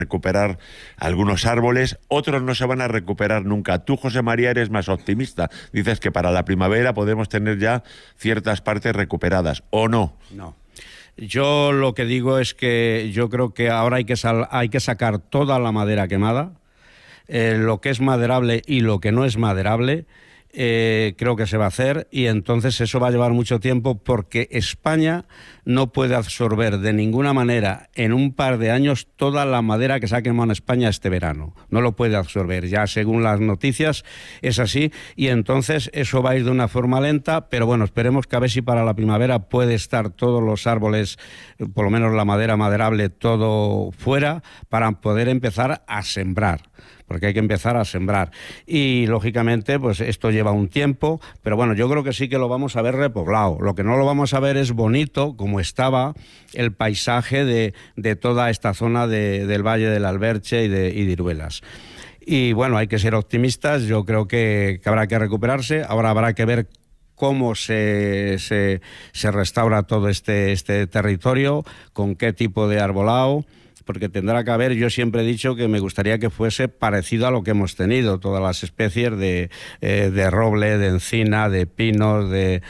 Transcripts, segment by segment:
recuperar algunos árboles, otros no se van a recuperar nunca. Tú, José María, eres más optimista. Dices que para la primavera podemos tener ya ciertas partes recuperadas, ¿o no? No. Yo lo que digo es que yo creo que ahora hay que sacar toda la madera quemada, lo que es maderable y lo que no es maderable. Creo que se va a hacer, y entonces eso va a llevar mucho tiempo, porque España no puede absorber de ninguna manera en un par de años toda la madera que se ha quemado en España este verano. No lo puede absorber, ya según las noticias es así, y entonces eso va a ir de una forma lenta, pero bueno, esperemos que a ver si para la primavera puede estar todos los árboles, por lo menos la madera maderable, todo fuera, para poder empezar a sembrar, porque hay que empezar a sembrar. Y lógicamente pues esto lleva un tiempo, pero bueno, yo creo que sí que lo vamos a ver repoblado. Lo que no lo vamos a ver es bonito, como estaba el paisaje de toda esta zona del Valle del Alberche y de Iruelas. Y bueno, hay que ser optimistas. Yo creo que habrá que recuperarse. Ahora habrá que ver cómo se restaura todo este territorio, con qué tipo de arbolado, porque tendrá que haber, yo siempre he dicho que me gustaría que fuese parecido a lo que hemos tenido, todas las especies de roble, de encina, de pinos, de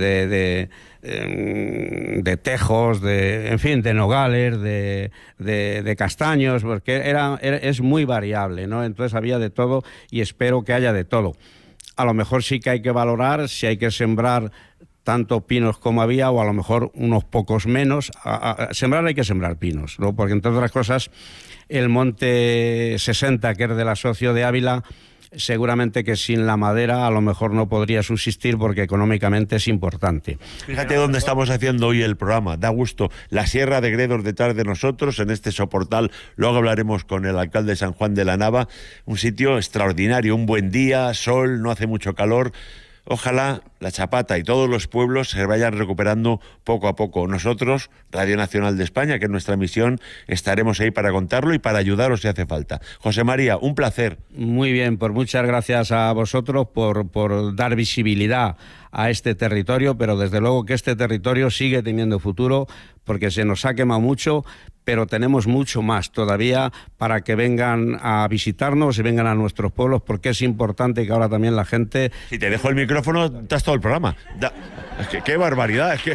tejos, en fin, de nogales, de castaños, porque es muy variable, ¿no? Entonces había de todo, y espero que haya de todo. A lo mejor sí que hay que valorar si hay que sembrar tanto pinos como había, o a lo mejor unos pocos menos. Sembrar hay que sembrar pinos, ¿no? Porque entre otras cosas el Monte 60, que es del Asocio de Ávila, seguramente que sin la madera a lo mejor no podría subsistir, porque económicamente es importante. Fíjate dónde estamos haciendo hoy el programa, da gusto. La Sierra de Gredos detrás de nosotros, en este soportal. Luego hablaremos con el alcalde de San Juan de la Nava. Un sitio extraordinario, un buen día, sol, no hace mucho calor. Ojalá La Chapata y todos los pueblos se vayan recuperando poco a poco. Nosotros, Radio Nacional de España, que es nuestra misión, estaremos ahí para contarlo y para ayudaros si hace falta. José María, un placer. Muy bien, pues muchas gracias a vosotros por dar visibilidad a este territorio, pero desde luego que este territorio sigue teniendo futuro, porque se nos ha quemado mucho, pero tenemos mucho más todavía para que vengan a visitarnos y vengan a nuestros pueblos, porque es importante que ahora también la gente... Si te dejo el micrófono, estás todo el programa. Es que qué barbaridad, es que...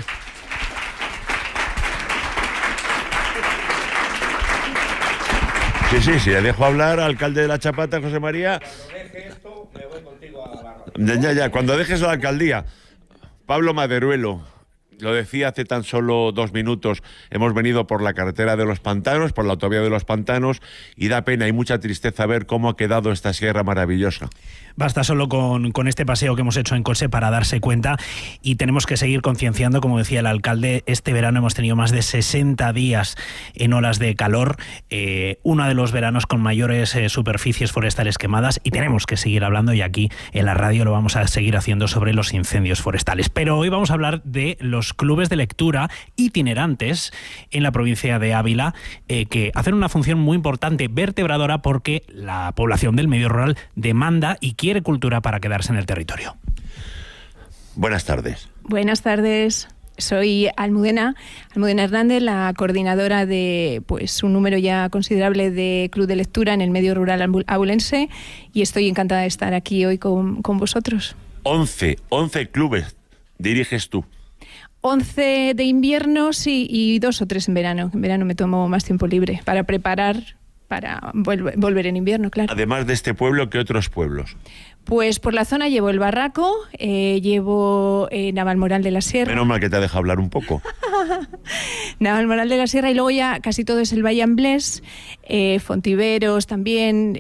Sí, le dejo hablar al alcalde de La Chapata, José María. Cuando deje esto, me voy contigo a la barra. Ya, cuando dejes la alcaldía. Pablo Maderuelo, lo decía hace tan solo 2 minutos, hemos venido por la carretera de los Pantanos, por la autovía de los Pantanos, y da pena y mucha tristeza ver cómo ha quedado esta sierra maravillosa. Basta solo con este paseo que hemos hecho en coche para darse cuenta, y tenemos que seguir concienciando, como decía el alcalde. Este verano hemos tenido más de 60 días en olas de calor, uno de los veranos con mayores superficies forestales quemadas, y tenemos que seguir hablando, y aquí en la radio lo vamos a seguir haciendo, sobre los incendios forestales. Pero hoy vamos a hablar de los clubes de lectura itinerantes en la provincia de Ávila, que hacen una función muy importante, vertebradora, porque la población del medio rural demanda y quiere cultura para quedarse en el territorio. Buenas tardes. Buenas tardes. Soy Almudena Hernández, la coordinadora de un número ya considerable de club de lectura en el medio rural abulense, y estoy encantada de estar aquí hoy con vosotros. 11 clubes diriges tú. 11 de invierno, sí, y 2 o 3 en verano. En verano me tomo más tiempo libre para preparar para volver en invierno, claro. Además de este pueblo, ¿qué otros pueblos? Pues por la zona llevo el Barraco, llevo Navalmoral de la Sierra. Menos mal que te ha dejado hablar un poco. Navalmoral de la Sierra, y luego ya casi todo es el Valle Amblés, Fontiveros también,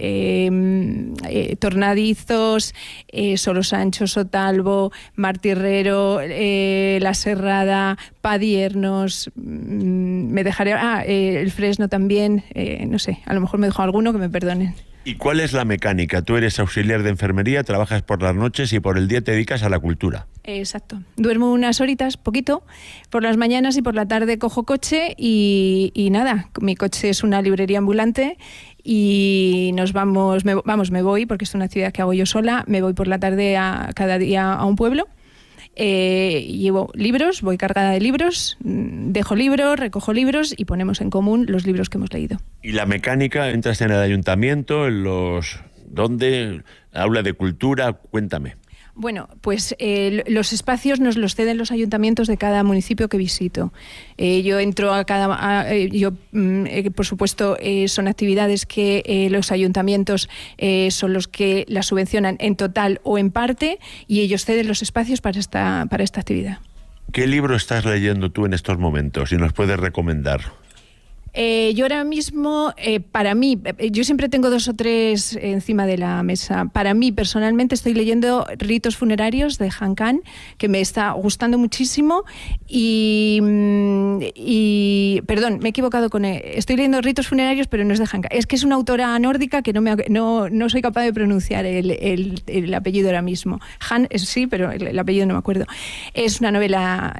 Tornadizos, Solosancho, Sotalbo, Martirrero, La Serrada, Padiernos, me dejaré... el Fresno también, no sé, a lo mejor me dejo alguno, que me perdonen. ¿Y cuál es la mecánica? Tú eres auxiliar de enfermería, trabajas por las noches y por el día te dedicas a la cultura. Exacto. Duermo unas horitas, poquito, por las mañanas, y por la tarde cojo coche y nada, mi coche es una librería ambulante, y me voy, porque es una actividad que hago yo sola, me voy por la tarde cada día a un pueblo, llevo libros, voy cargada de libros, dejo libros, recojo libros y ponemos en común los libros que hemos leído. ¿Y la mecánica? ¿Entras en el ayuntamiento, en los... ¿Dónde? ¿Aula de cultura? Cuéntame. Bueno, pues los espacios nos los ceden los ayuntamientos de cada municipio que visito. Yo entro a cada... por supuesto, son actividades que los ayuntamientos son los que las subvencionan en total o en parte, y ellos ceden los espacios para esta actividad. ¿Qué libro estás leyendo tú en estos momentos? Si nos puedes recomendar. Yo ahora mismo, para mí, yo siempre tengo 2 o 3 encima de la mesa. Para mí, personalmente, estoy leyendo Ritos funerarios de Han Kang, que me está gustando muchísimo. Perdón, me he equivocado con él. Estoy leyendo Ritos funerarios, pero no es de Han Kang. Es que es una autora nórdica que no soy capaz de pronunciar el apellido ahora mismo. Han, sí, pero el apellido no me acuerdo. Es una novela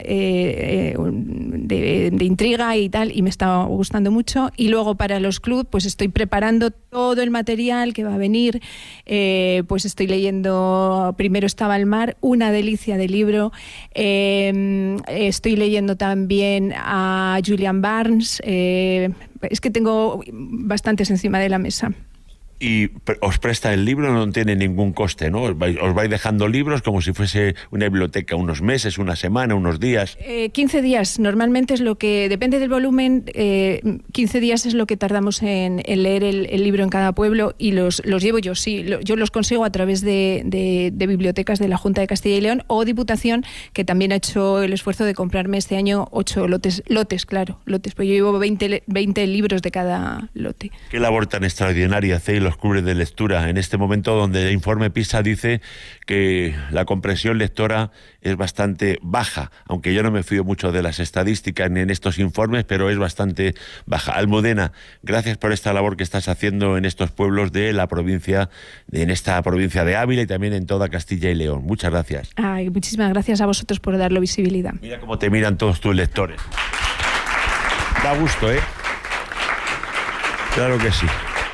de intriga y tal, y me está gustando mucho. Y luego para los clubs pues estoy preparando todo el material que va a venir. Pues estoy leyendo Primero estaba el mar, una delicia de libro. Estoy leyendo también a Julian Barnes. Es que tengo bastantes encima de la mesa. Y os presta el libro, no tiene ningún coste, ¿no? Os vais dejando libros como si fuese una biblioteca, unos meses, una semana, unos días. 15 días, normalmente es lo que, depende del volumen, 15 días es lo que tardamos en leer el libro en cada pueblo, y los llevo yo, sí, yo los consigo a través de bibliotecas de la Junta de Castilla y León o Diputación, que también ha hecho el esfuerzo de comprarme este año 8 lotes, pues yo llevo 20 libros de cada lote. Qué labor tan extraordinaria hacéis los clubes de lectura en este momento, donde el informe PISA dice que la comprensión lectora es bastante baja, aunque yo no me fío mucho de las estadísticas ni en estos informes, pero es bastante baja. Almudena, gracias por esta labor que estás haciendo en estos pueblos de la provincia, en esta provincia de Ávila y también en toda Castilla y León. Muchas gracias. Ay, muchísimas gracias a vosotros por darle visibilidad. Mira cómo te miran todos tus lectores. Da gusto, ¿eh? Claro que sí.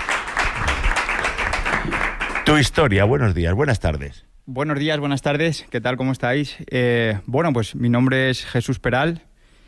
Tu historia, buenos días, buenas tardes. Buenos días, buenas tardes, ¿qué tal, cómo estáis? Bueno, pues mi nombre es Jesús Peral,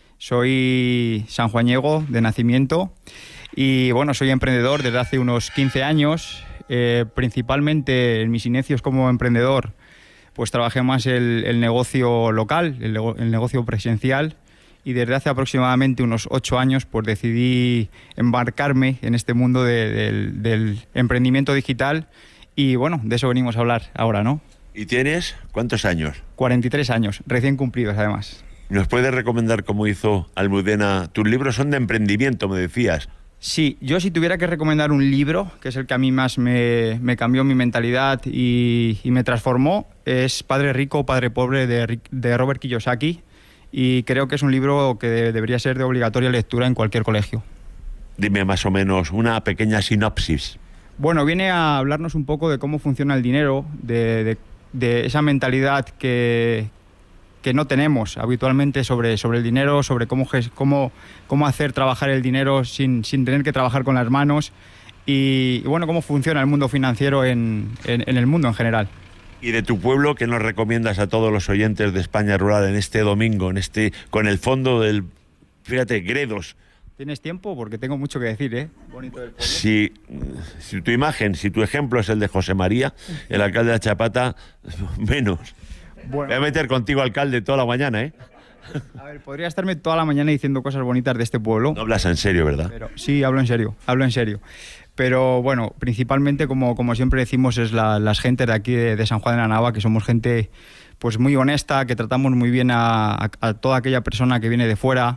soy sanjuañego de nacimiento y bueno, soy emprendedor desde hace unos 15 años, principalmente en mis inicios como emprendedor, pues trabajé más el negocio local, el negocio presencial, y desde hace aproximadamente unos 8 años pues decidí embarcarme en este mundo del emprendimiento digital. Y bueno, de eso venimos a hablar ahora, ¿no? ¿Y tienes cuántos años? 43 años, recién cumplidos además. ¿Nos puedes recomendar cómo hizo Almudena? Tus libros son de emprendimiento, me decías. Sí, yo si tuviera que recomendar un libro, que es el que a mí más me cambió mi mentalidad y me transformó, es Padre Rico, Padre Pobre de Robert Kiyosaki, y creo que es un libro que debería ser de obligatoria lectura en cualquier colegio. Dime más o menos una pequeña sinopsis. Bueno, viene a hablarnos un poco de cómo funciona el dinero, de esa mentalidad que no tenemos habitualmente sobre el dinero, sobre cómo hacer trabajar el dinero sin tener que trabajar con las manos y bueno, cómo funciona el mundo financiero en el mundo en general. ¿Y de tu pueblo qué nos recomiendas a todos los oyentes de España Rural en este domingo, con el fondo del, fíjate, Gredos? ¿Tienes tiempo? Porque tengo mucho que decir, ¿eh? Bonito del pueblo. Si tu imagen, si tu ejemplo es el de José María, el alcalde de Achapata, menos. Bueno. Voy a meter contigo, alcalde, toda la mañana, ¿eh? A ver, podría estarme toda la mañana diciendo cosas bonitas de este pueblo. No hablas en serio, ¿verdad? Pero, sí, hablo en serio. Pero bueno, principalmente, como siempre decimos, es las gentes de aquí de San Juan de la Nava, que somos gente pues muy honesta, que tratamos muy bien a toda aquella persona que viene de fuera.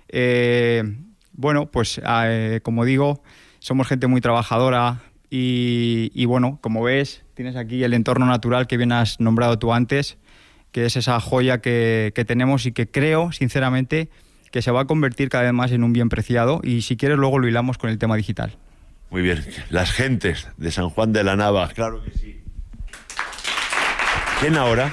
Bueno, pues como digo, somos gente muy trabajadora y bueno, como ves, tienes aquí el entorno natural que bien has nombrado tú antes, que es esa joya que tenemos y que creo, sinceramente, que se va a convertir cada vez más en un bien preciado, y si quieres luego lo hilamos con el tema digital. Muy bien, las gentes de San Juan de la Nava, claro que sí. ¿Quién ahora?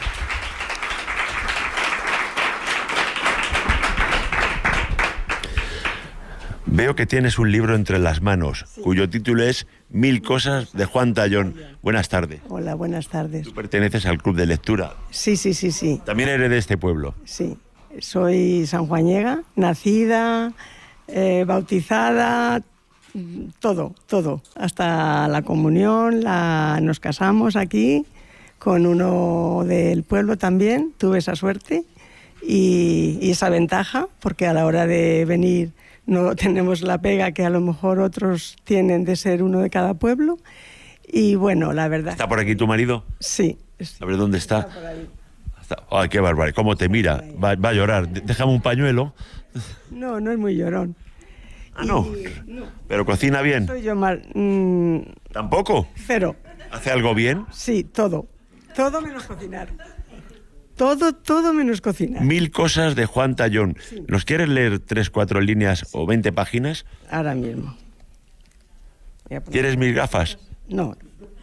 Veo que tienes un libro entre las manos, sí, cuyo título es 1000 cosas de Juan Tallón. Buenas tardes. Hola, buenas tardes. Tú perteneces al club de lectura. Sí, sí, sí, sí. ¿También eres de este pueblo? Sí, soy sanjuañega, nacida, bautizada, todo. Hasta la comunión, nos casamos aquí con uno del pueblo también, tuve esa suerte y esa ventaja, porque a la hora de venir no tenemos la pega que a lo mejor otros tienen de ser uno de cada pueblo. Y bueno, la verdad... ¿Está por aquí tu marido? Sí. A ver, ¿dónde está? Está por ahí. ¡Ay, qué barbaridad! ¿Cómo te mira? Va a llorar. Déjame un pañuelo. No, no es muy llorón. No. ¿Pero cocina bien? Soy yo mal. ¿Tampoco? Cero. ¿Hace algo bien? Sí, todo. Todo menos cocinar. Todo menos cocinar. 1000 cosas de Juan Tallón. Sí. ¿Nos quieres leer 3, 4 líneas o 20 páginas? Ahora mismo. ¿Quieres mis gafas? No.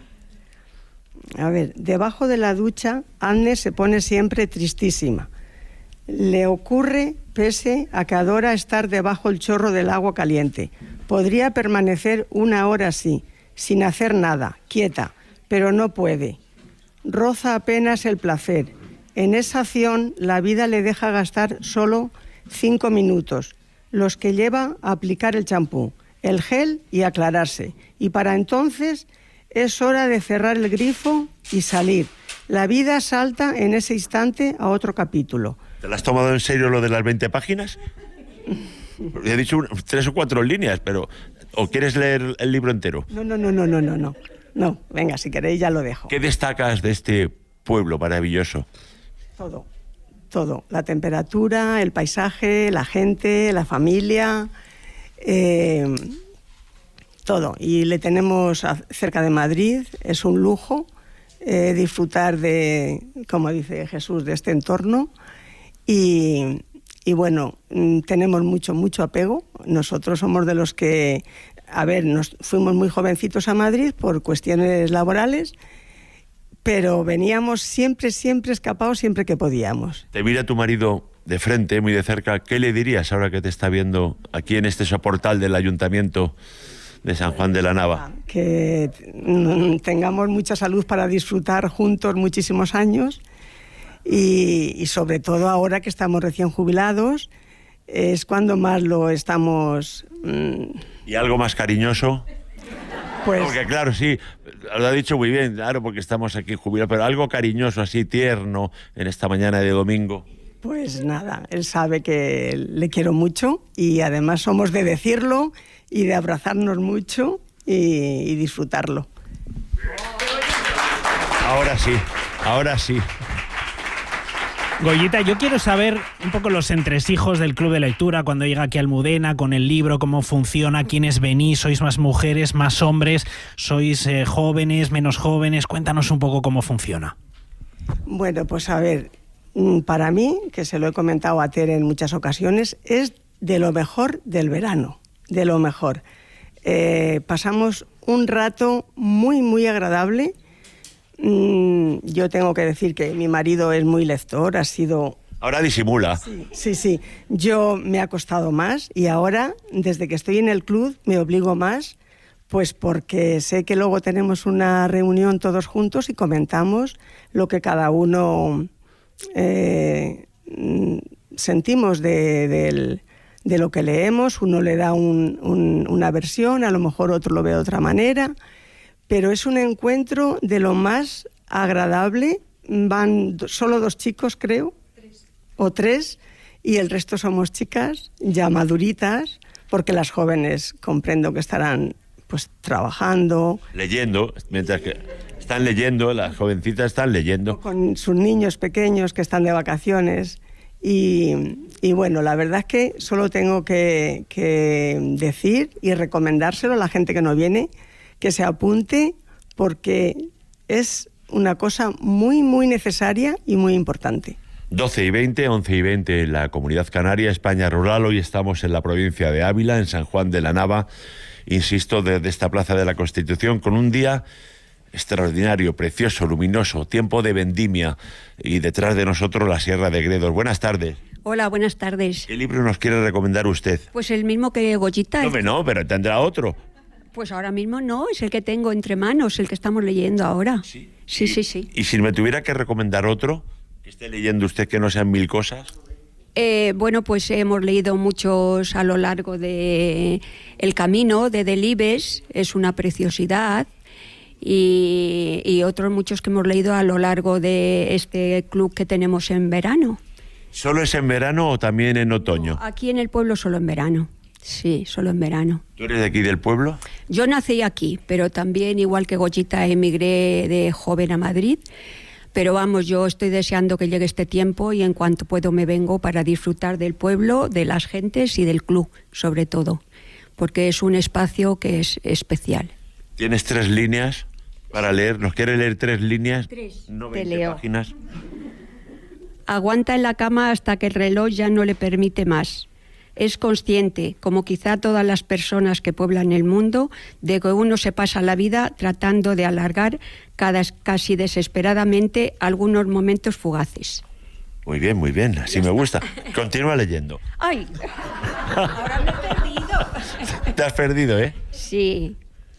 A ver, debajo de la ducha, Agnes se pone siempre tristísima. Le ocurre, pese a que adora estar debajo el chorro del agua caliente. Podría permanecer 1 hora así, sin hacer nada, quieta, pero no puede. Roza apenas el placer. En esa acción, la vida le deja gastar solo 5 minutos, los que lleva a aplicar el champú, el gel y aclararse. Y para entonces es hora de cerrar el grifo y salir. La vida salta en ese instante a otro capítulo. ¿Te lo has tomado en serio lo de las 20 páginas? He dicho 3 o 4 líneas, pero... ¿O quieres leer el libro entero? No. No, venga, si queréis ya lo dejo. ¿Qué destacas de este pueblo maravilloso? Todo. La temperatura, el paisaje, la gente, la familia, todo. Y le tenemos cerca de Madrid, es un lujo disfrutar de, como dice Jesús, de este entorno. Y bueno, tenemos mucho apego. Nosotros somos de los que, nos fuimos muy jovencitos a Madrid por cuestiones laborales, pero veníamos siempre escapados, siempre que podíamos. Te mira tu marido de frente, muy de cerca. ¿Qué le dirías ahora que te está viendo aquí en este soportal del Ayuntamiento de San Juan de la Nava? Que tengamos mucha salud para disfrutar juntos muchísimos años y sobre todo ahora que estamos recién jubilados, es cuando más lo estamos... ¿Y algo más cariñoso? Pues... Porque claro, sí, lo ha dicho muy bien, claro, porque estamos aquí jubilados, pero algo cariñoso, así tierno, en esta mañana de domingo. Pues nada, él sabe que le quiero mucho y además somos de decirlo y de abrazarnos mucho y disfrutarlo. Ahora sí. Goyita, yo quiero saber un poco los entresijos del Club de Lectura cuando llega aquí a Almudena con el libro, cómo funciona, quiénes venís, sois más mujeres, más hombres, sois jóvenes, menos jóvenes, cuéntanos un poco cómo funciona. Bueno, pues a ver, para mí, que se lo he comentado a Tere en muchas ocasiones, es de lo mejor del verano, de lo mejor. Pasamos un rato muy agradable. Yo tengo que decir que mi marido es muy lector, ha sido... Ahora disimula. Sí. Yo me ha costado más y ahora, desde que estoy en el club, me obligo más, pues porque sé que luego tenemos una reunión todos juntos y comentamos lo que cada uno sentimos de lo que leemos. Uno le da una versión, a lo mejor otro lo ve de otra manera... Pero es un encuentro de lo más agradable. Van solo 2 chicos, creo, 3 o 3, y el resto somos chicas ya maduritas, porque las jóvenes comprendo que estarán pues trabajando. Leyendo, mientras que están leyendo, las jovencitas están leyendo. Con sus niños pequeños que están de vacaciones. Y bueno, la verdad es que solo tengo que decir y recomendárselo a la gente que no viene, que se apunte porque es una cosa muy necesaria y muy importante. 12:20, 11:20 en la Comunidad Canaria, España rural. Hoy estamos en la provincia de Ávila, en San Juan de la Nava, insisto, desde esta Plaza de la Constitución, con un día extraordinario, precioso, luminoso, tiempo de vendimia y detrás de nosotros la Sierra de Gredos. Buenas tardes. Hola, buenas tardes. ¿Qué libro nos quiere recomendar usted? Pues el mismo que Goyita. No, pero tendrá otro. Pues ahora mismo no, es el que tengo entre manos, el que estamos leyendo ahora. Sí. Sí. ¿Y si me tuviera que recomendar otro que esté leyendo usted que no sean 1000 cosas? Bueno, pues hemos leído muchos a lo largo de El Camino, de Delibes, es una preciosidad, y otros muchos que hemos leído a lo largo de este club que tenemos en verano. ¿Solo es en verano o también en otoño? No, aquí en el pueblo solo en verano. Sí, solo en verano. ¿Tú eres de aquí del pueblo? Yo nací aquí, pero también, igual que Goyita, emigré de joven a Madrid. Pero vamos, yo estoy deseando que llegue este tiempo y en cuanto puedo me vengo para disfrutar del pueblo, de las gentes y del club, sobre todo, porque es un espacio que es especial. ¿Tienes 3 líneas para leer? ¿Nos quiere leer 3 líneas? 3, no te 20 leo. páginas. Aguanta en la cama hasta que el reloj ya no le permite más. Es consciente, como quizá todas las personas que pueblan el mundo, de que uno se pasa la vida tratando de alargar casi desesperadamente algunos momentos fugaces. Muy bien, así me gusta. Continúa leyendo. ¡Ay! Ahora me he perdido. Te has perdido, ¿eh? Sí.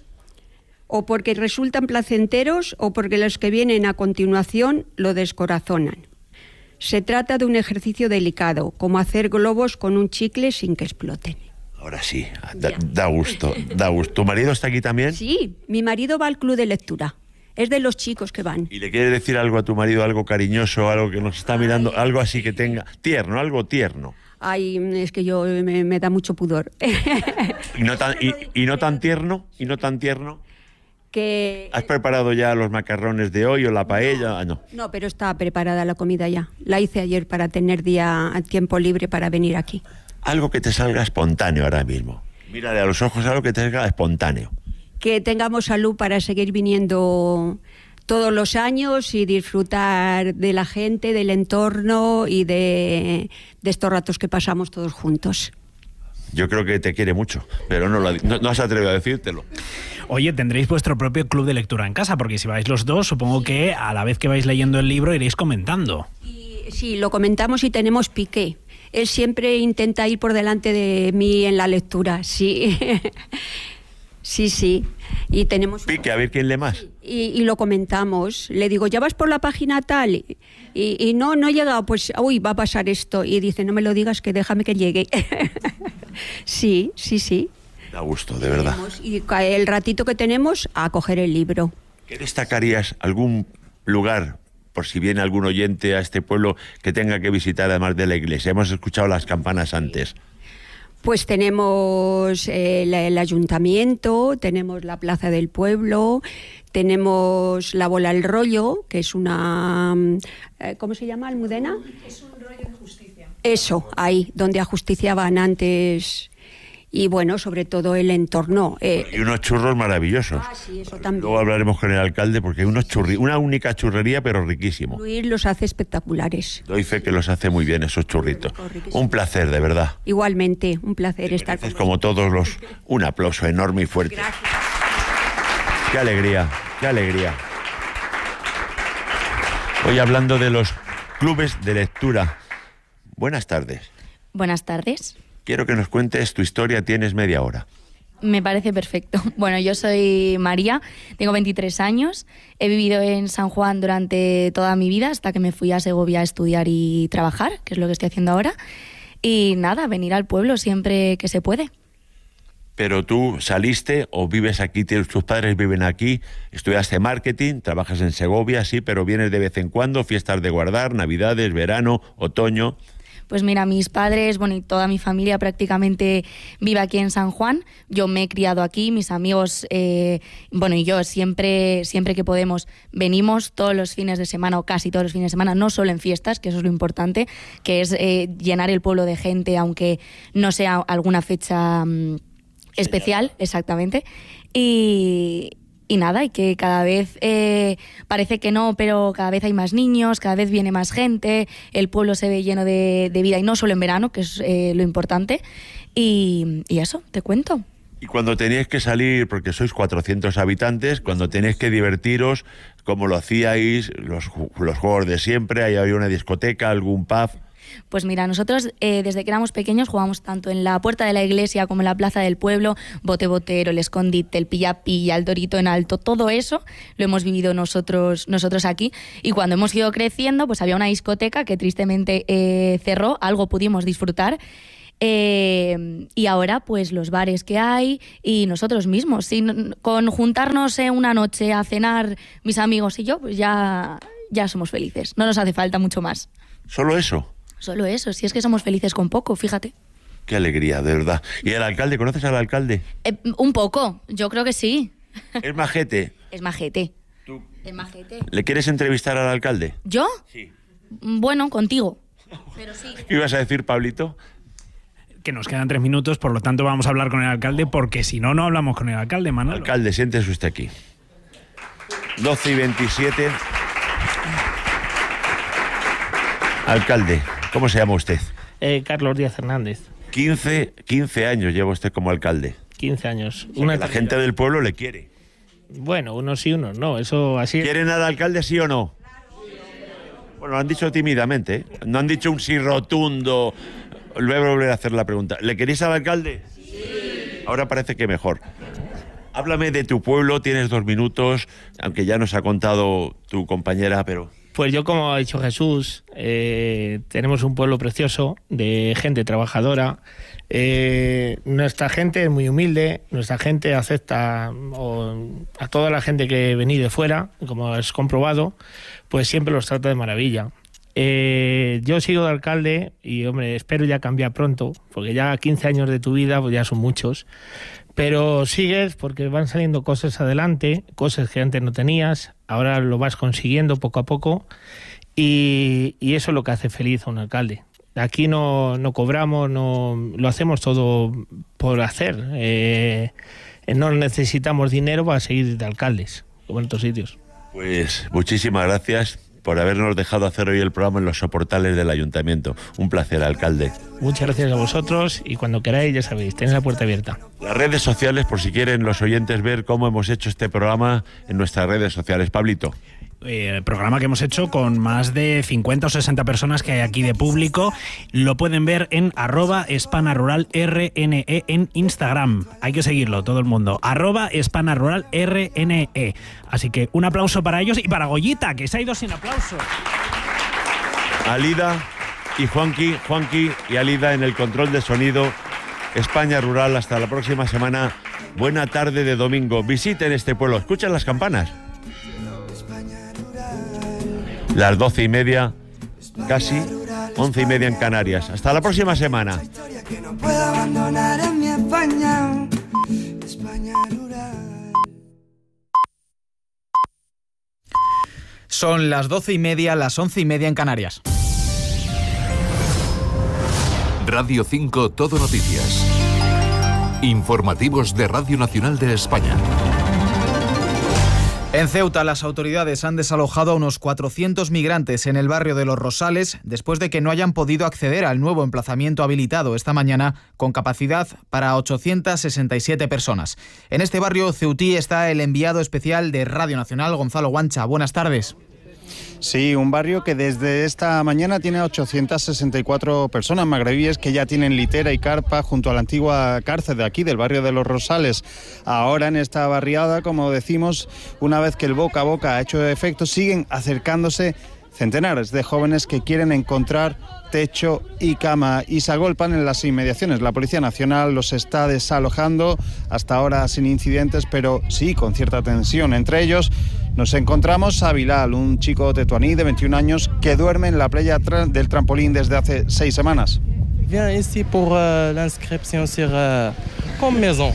O porque resultan placenteros o porque los que vienen a continuación lo descorazonan. Se trata de un ejercicio delicado, como hacer globos con un chicle sin que exploten. Ahora sí, da gusto. ¿Tu marido está aquí también? Sí, mi marido va al club de lectura. Es de los chicos que van. ¿Y le quieres decir algo a tu marido, algo cariñoso, algo que nos está mirando, algo así que tenga tierno, algo tierno? Ay, es que yo me da mucho pudor. ¿Y no tan tierno? ¿Y no tan tierno? Que... ¿Has preparado ya los macarrones de hoy o la paella? Ah, no. No, pero está preparada la comida ya. La hice ayer para tener tiempo libre para venir aquí. Algo que te salga espontáneo ahora mismo. Mírale a los ojos, algo que te salga espontáneo. Que tengamos salud para seguir viniendo todos los años y disfrutar de la gente, del entorno y de estos ratos que pasamos todos juntos. Yo creo que te quiere mucho, pero no has atrevido a decírtelo. Oye, tendréis vuestro propio club de lectura en casa, porque si vais los dos, supongo que a la vez que vais leyendo el libro iréis comentando. Sí, lo comentamos y tenemos piqué. Él siempre intenta ir por delante de mí en la lectura, sí. Sí. Y tenemos... Pique, a ver quién lee más. Y lo comentamos. Le digo, ¿ya vas por la página tal? Y no he llegado, pues, uy, va a pasar esto. Y dice, no me lo digas, que déjame que llegue. Sí. Da gusto, de verdad. Y el ratito que tenemos, a coger el libro. ¿Qué destacarías? ¿Algún lugar, por si viene algún oyente a este pueblo, que tenga que visitar además de la iglesia? Hemos escuchado las campanas antes. Pues tenemos el ayuntamiento, tenemos la plaza del pueblo, tenemos la Bola al Rollo, que es una... ¿cómo se llama, Almudena? Es un rollo de justicia. Eso, ahí, donde ajusticiaban antes... Y bueno, sobre todo el entorno. Y unos churros maravillosos. Ah, sí, eso también. Luego hablaremos con el alcalde porque hay una única churrería, pero riquísimo. Luis los hace espectaculares. Doy fe que los hace muy bien esos churritos. Un placer, de verdad. Igualmente, un placer estar con como todos los... Un aplauso enorme y fuerte. Gracias. Qué alegría, qué alegría. Hoy hablando de los clubes de lectura. Buenas tardes. Buenas tardes. Quiero que nos cuentes tu historia, tienes media hora. Me parece perfecto. Bueno, yo soy María, tengo 23 años, he vivido en San Juan durante toda mi vida hasta que me fui a Segovia a estudiar y trabajar, que es lo que estoy haciendo ahora. Y nada, venir al pueblo siempre que se puede. Pero tú saliste o vives aquí, tus padres viven aquí, estudiaste marketing, trabajas en Segovia, sí, pero vienes de vez en cuando, fiestas de guardar, navidades, verano, otoño... Pues mira, mis padres, bueno, y toda mi familia prácticamente vive aquí en San Juan. Yo me he criado aquí, mis amigos, bueno, y yo siempre que podemos venimos todos los fines de semana o casi todos los fines de semana, no solo en fiestas, que eso es lo importante, que es llenar el pueblo de gente, aunque no sea alguna fecha especial, exactamente. Y nada, y que cada vez parece que no, pero cada vez hay más niños, cada vez viene más gente, el pueblo se ve lleno de vida, y no solo en verano, que es lo importante, y eso, te cuento. Y cuando teníais que salir, porque sois 400 habitantes, cuando tenéis que divertiros, ¿cómo lo hacíais? Los juegos de siempre, ¿hay una discoteca, algún pub? Pues mira, nosotros desde que éramos pequeños jugamos tanto en la puerta de la iglesia como en la plaza del pueblo, bote-botero, el escondite, el pilla-pilla, el dorito en alto, todo eso lo hemos vivido nosotros aquí. Y cuando hemos ido creciendo, pues había una discoteca que tristemente cerró, algo pudimos disfrutar. Y ahora pues los bares que hay y nosotros mismos, con juntarnos una noche a cenar mis amigos y yo, pues ya somos felices, no nos hace falta mucho más. ¿Solo eso? Solo eso, si es que somos felices con poco, fíjate. Qué alegría, de verdad. ¿Y el alcalde? ¿Conoces al alcalde? Un poco, yo creo que sí. ¿Es majete? Es majete. ¿Tú? Es majete. ¿Le quieres entrevistar al alcalde? ¿Yo? Sí. Bueno, contigo. Pero sí. ¿Qué ibas a decir, Pablito? Que nos quedan 3 minutos, por lo tanto vamos a hablar con el alcalde, porque si no, no hablamos con el alcalde, Manolo. Alcalde, siéntese usted aquí. 12:27. Alcalde, ¿cómo se llama usted? Carlos Díaz Hernández. 15 años lleva usted como alcalde. 15 años. O sea, que la gente del pueblo le quiere. Bueno, unos sí, unos no, eso así... ¿Quieren al alcalde sí o no? Bueno, lo han dicho tímidamente, ¿eh? No han dicho un sí rotundo. Voy a volver a hacer la pregunta. ¿Le queréis al alcalde? Sí. Ahora parece que mejor. Háblame de tu pueblo, tienes 2 minutos, aunque ya nos ha contado tu compañera, pero... Pues yo, como ha dicho Jesús, tenemos un pueblo precioso, de gente trabajadora. Nuestra gente es muy humilde, nuestra gente acepta a toda la gente que venís de fuera, como es comprobado, pues siempre los trata de maravilla. Yo sigo de alcalde y, hombre, espero ya cambiar pronto, porque ya 15 años de tu vida pues ya son muchos, pero sigues porque van saliendo cosas adelante, cosas que antes no tenías, ahora lo vas consiguiendo poco a poco y eso es lo que hace feliz a un alcalde. Aquí no cobramos, no lo hacemos todo por hacer, no necesitamos dinero para seguir de alcaldes, como en otros sitios. Pues muchísimas gracias por habernos dejado hacer hoy el programa en los soportales del Ayuntamiento. Un placer, alcalde. Muchas gracias a vosotros y cuando queráis, ya sabéis, tenéis la puerta abierta. Las redes sociales, por si quieren los oyentes ver cómo hemos hecho este programa en nuestras redes sociales. Pablito. Programa que hemos hecho con más de 50 o 60 personas que hay aquí de público. Lo pueden ver en @hispanaruralrne en Instagram. Hay que seguirlo, todo el mundo. @hispanaruralrne. Así que un aplauso para ellos y para Goyita, que se ha ido sin aplauso. Alida y Juanqui y Alida en el control de sonido. España Rural, hasta la próxima semana. Buena tarde de domingo. Visiten este pueblo. ¿Escuchan las campanas? Las 12:30, casi 11:30 en Canarias. Hasta la próxima semana. Son las 12:30, las 11:30 en Canarias. Radio 5 Todo Noticias. Informativos de Radio Nacional de España. En Ceuta, las autoridades han desalojado a unos 400 migrantes en el barrio de Los Rosales después de que no hayan podido acceder al nuevo emplazamiento habilitado esta mañana con capacidad para 867 personas. En este barrio ceutí está el enviado especial de Radio Nacional, Gonzalo Guancha. Buenas tardes. Sí, un barrio que desde esta mañana tiene 864 personas magrebíes que ya tienen litera y carpa junto a la antigua cárcel de aquí, del barrio de Los Rosales. Ahora en esta barriada, como decimos, una vez que el boca a boca ha hecho efecto, siguen acercándose centenares de jóvenes que quieren encontrar techo y cama y se agolpan en las inmediaciones. La Policía Nacional los está desalojando, hasta ahora sin incidentes, pero sí con cierta tensión. Entre ellos nos encontramos a Bilal, un chico tetuaní de 21 años que duerme en la playa del trampolín desde hace 6 semanas. Viens ici pour l'inscription sur comme maison.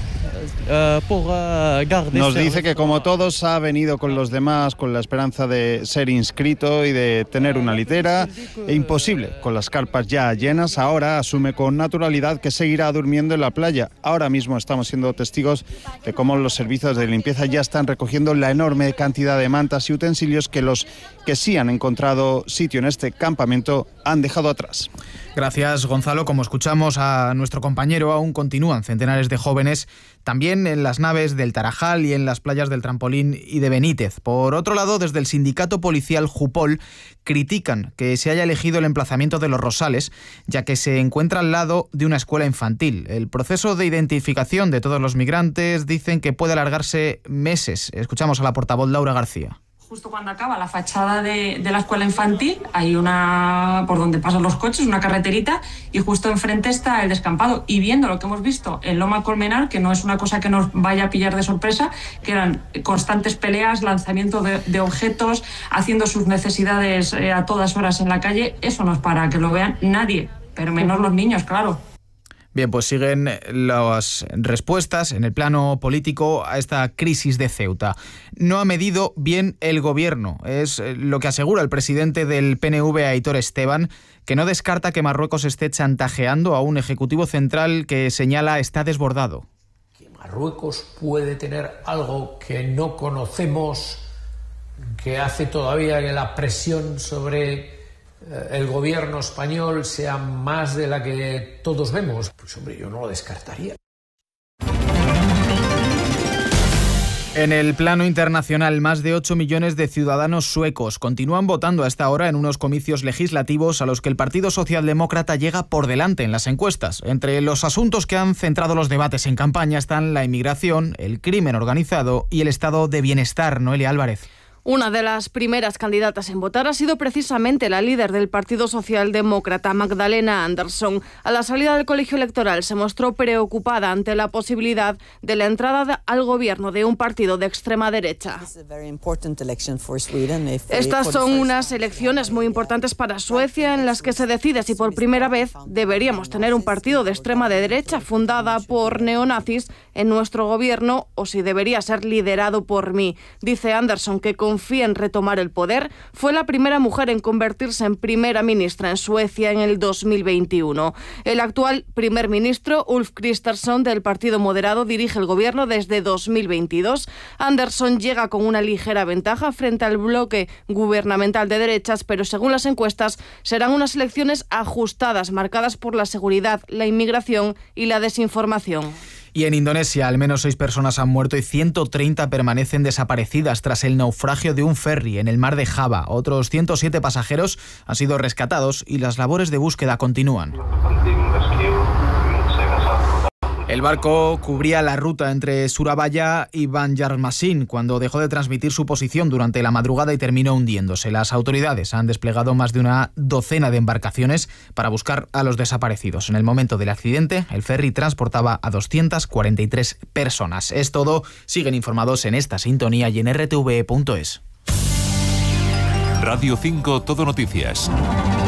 Nos dice que, como todos, ha venido con los demás con la esperanza de ser inscrito y de tener una litera. Imposible, con las carpas ya llenas, ahora asume con naturalidad que seguirá durmiendo en la playa. Ahora mismo estamos siendo testigos de cómo los servicios de limpieza ya están recogiendo la enorme cantidad de mantas y utensilios que los que sí han encontrado sitio en este campamento han dejado atrás. Gracias, Gonzalo. Como escuchamos a nuestro compañero, aún continúan centenares de jóvenes también en las naves del Tarajal y en las playas del Trampolín y de Benítez. Por otro lado, desde el sindicato policial Jupol critican que se haya elegido el emplazamiento de Los Rosales, ya que se encuentra al lado de una escuela infantil. El proceso de identificación de todos los migrantes dicen que puede alargarse meses. Escuchamos a la portavoz Laura García. Justo cuando acaba la fachada de la escuela infantil, hay una, por donde pasan los coches, una carreterita, y justo enfrente está el descampado. Y viendo lo que hemos visto en Loma Colmenar, que no es una cosa que nos vaya a pillar de sorpresa, que eran constantes peleas, lanzamiento de objetos, haciendo sus necesidades a todas horas en la calle, eso no es para que lo vean nadie, pero menos los niños, claro. Bien, pues siguen las respuestas en el plano político a esta crisis de Ceuta. No ha medido bien el gobierno, es lo que asegura el presidente del PNV, Aitor Esteban, que no descarta que Marruecos esté chantajeando a un ejecutivo central que señala está desbordado. Que Marruecos puede tener algo que no conocemos, que hace todavía que la presión sobre el gobierno español sea más de la que todos vemos. Pues hombre, yo no lo descartaría. En el plano internacional, más de 8 millones de ciudadanos suecos continúan votando a esta hora en unos comicios legislativos a los que el Partido Socialdemócrata llega por delante en las encuestas. Entre los asuntos que han centrado los debates en campaña están la inmigración, el crimen organizado y el estado de bienestar. Noelia Álvarez. Una de las primeras candidatas en votar ha sido precisamente la líder del Partido Socialdemócrata, Magdalena Andersson. A la salida del colegio electoral se mostró preocupada ante la posibilidad de la entrada al gobierno de un partido de extrema derecha. Estas son unas elecciones muy importantes para Suecia en las que se decide si por primera vez deberíamos tener un partido de extrema derecha fundada por neonazis en nuestro gobierno o si debería ser liderado por mí. Dice Andersson que confía en retomar el poder. Fue la primera mujer en convertirse en primera ministra en Suecia en el 2021. El actual primer ministro, Ulf Kristersson, del Partido Moderado, dirige el gobierno desde 2022. Andersson llega con una ligera ventaja frente al bloque gubernamental de derechas, pero según las encuestas serán unas elecciones ajustadas, marcadas por la seguridad, la inmigración y la desinformación. Y en Indonesia, al menos 6 personas han muerto y 130 permanecen desaparecidas tras el naufragio de un ferry en el mar de Java. Otros 107 pasajeros han sido rescatados y las labores de búsqueda continúan. El barco cubría la ruta entre Surabaya y Banjarmasin cuando dejó de transmitir su posición durante la madrugada y terminó hundiéndose. Las autoridades han desplegado más de una docena de embarcaciones para buscar a los desaparecidos. En el momento del accidente, el ferry transportaba a 243 personas. Es todo. Siguen informados en esta sintonía y en rtve.es. Radio 5 Todo Noticias.